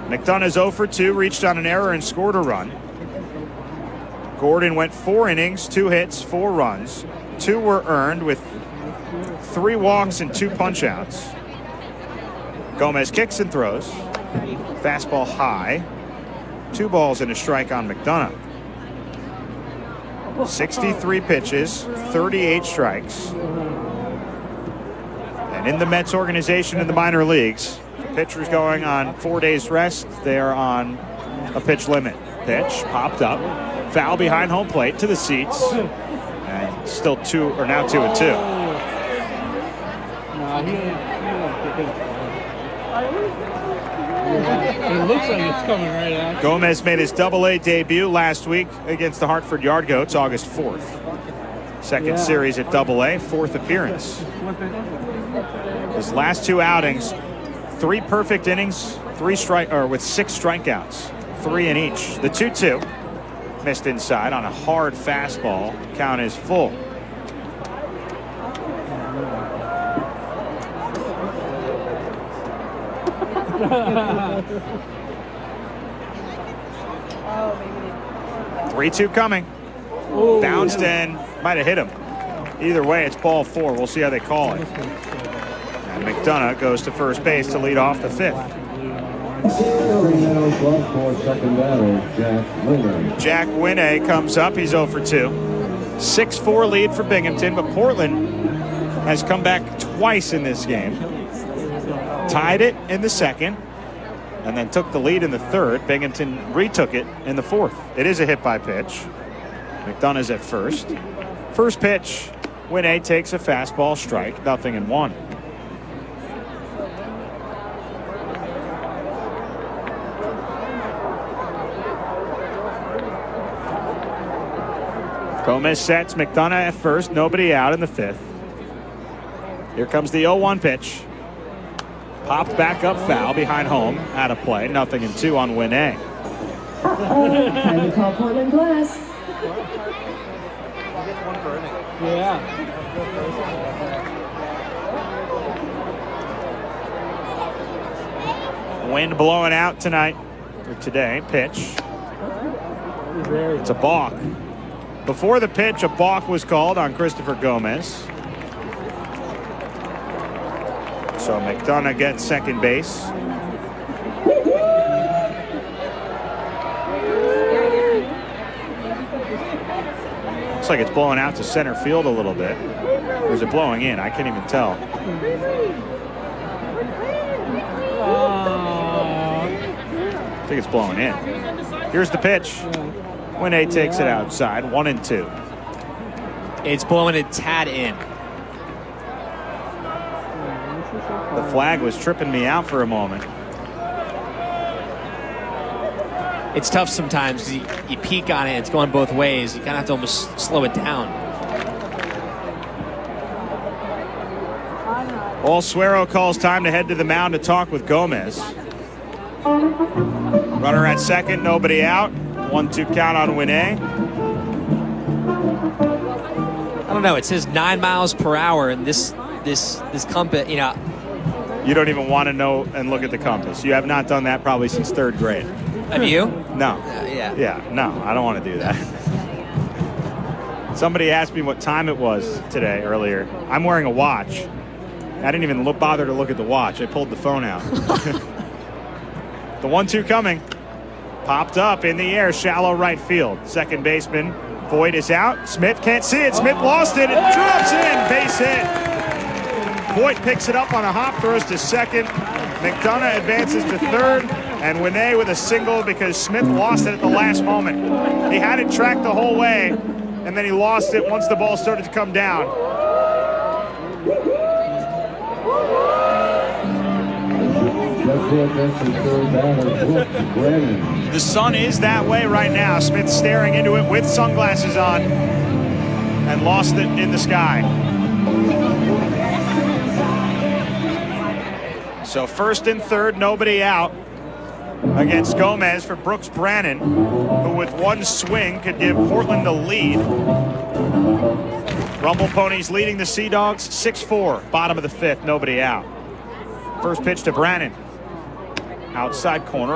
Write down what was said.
McDonough's 0 for 2, reached on an error and scored a run. Gordon went 4 innings, 2 hits, 4 runs. 2 were earned with 3 walks and 2 punch-outs. Gomez kicks and throws. Fastball high. 2 balls and a strike on McDonough. 63 pitches, 38 strikes. And in the Mets organization in the minor leagues, pitchers going on 4 days rest, they are on a pitch limit. Pitch popped up, foul behind home plate to the seats, and still now 2-2. It looks like it's coming right out. Gomez made his Double-A debut last week against the Hartford Yard Goats, August 4th. Second series at Double-A, 4th appearance. His last 2 outings, 3 perfect innings, with 6 strikeouts, 3 in each. The 2-2 missed inside on a hard fastball. Count is full. Maybe 3-2 coming. Ooh, bounced in, might have hit him. Either way, it's ball 4. We'll see how they call it. And McDonough goes to first base to lead off the 5th. Jack Winne comes up. He's 0 for 2. 6-4 lead for Binghamton, but Portland has come back twice in this game. Tied it in the second, and then took the lead in the third. Binghamton retook it in the fourth. It is a hit by pitch. McDonough's at first. First pitch, Winne takes a fastball, strike, 0-1. Gomez sets McDonough at first, nobody out in the 5th. Here comes the 0-1 pitch. Popped back up foul behind home, out of play, 0-2 on Winne. Time to call Portland Glass. Yeah. Wind blowing out tonight, or today. Pitch. It's a balk. Before the pitch, a balk was called on Christopher Gomez. So McDonough gets second base. Looks like it's blowing out to center field a little bit. Or is it blowing in? I can't even tell. I think it's blowing in. Here's the pitch. Winne takes it outside, 1-2. It's blowing a tad in. The flag was tripping me out for a moment. It's tough sometimes because you peek on it, it's going both ways. You kind of have to almost slow it down. Suero calls time to head to the mound to talk with Gomez. Runner at second, nobody out. 1-2 count on Winne. I don't know. It says 9 miles per hour, and this compass, you know. You don't even want to know and look at the compass. You have not done that probably since 3rd grade. Have you? No. Yeah, no, I don't want to do that. Somebody asked me what time it was today earlier. I'm wearing a watch. I didn't even bother to look at the watch. I pulled the phone out. The 1-2 coming. Popped up in the air, shallow right field. Second baseman Voit is out. Smith can't see it. Smith lost it. It drops in. Base hit. Voit picks it up on a hop, throws to second. McDonough advances to third. And Winne with a single because Smith lost it at the last moment. He had it tracked the whole way, and then he lost it once the ball started to come down. The sun is that way right now. Smith staring into it with sunglasses on and lost it in the sky. So first and third, nobody out against Gomez for Brooks Brannon, who with one swing could give Portland the lead. Rumble Ponies leading the Sea Dogs 6-4, bottom of the 5th, nobody out. First pitch to Brannon. Outside corner.